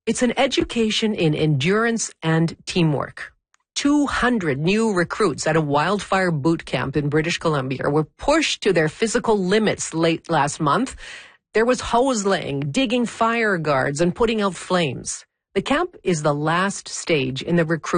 It's an education in endurance and teamwork. 200 new recruits at a wildfire boot camp in British Columbia were pushed to their physical limits late last month. There was hose laying, digging fire guards, and putting out flames. The camp is the last stage in the recruitment